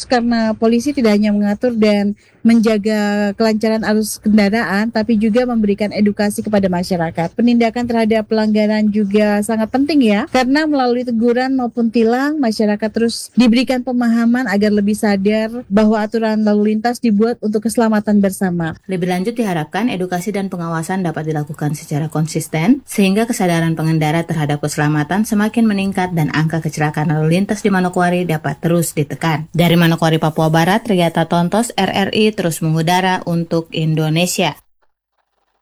karena polisi tidak hanya mengatur dan menjaga kelancaran arus kendaraan, tapi juga memberikan edukasi kepada masyarakat. Penindakan terhadap pelanggaran juga sangat penting ya, karena melalui teguran maupun tilang, masyarakat terus diberikan pemahaman agar lebih sadar bahwa aturan lalu lintas dibuat untuk keselamatan bersama. Lebih lanjut diharapkan edukasi dan pengawasan dapat dilakukan secara konsisten, sehingga kesadaran pengendara terhadap keselamatan semakin meningkat dan angka kecelakaan lalu lintas di Manokwari dapat terus ditekan. Dari Manokwari, Papua Barat, Riyata Tontos, RRI terus mengudara untuk Indonesia.